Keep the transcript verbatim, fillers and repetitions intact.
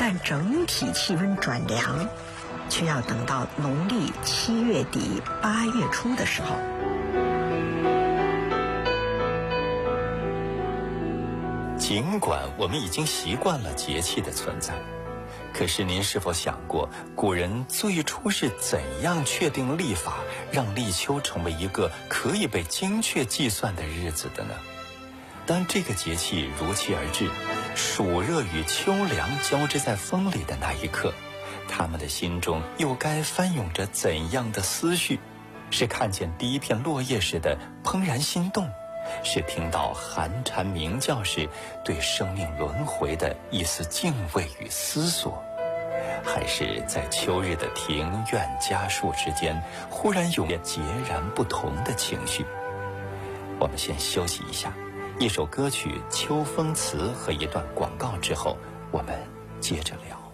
但整体气温转凉，却要等到农历七月底八月初的时候。 尽管我们已经习惯了节气的存在，可是您是否想过，古人最初是怎样确定历法，让立秋成为一个可以被精确计算的日子的呢？当这个节气如期而至，暑热与秋凉交织在风里的那一刻，他们的心中又该翻涌着怎样的思绪？是看见第一片落叶时的怦然心动，是听到寒蝉鸣叫时对生命轮回的一丝敬畏与思索，还是在秋日的庭院家树之间忽然有了截然不同的情绪？我们先休息一下，一首歌曲《秋风词》和一段广告之后，我们接着聊。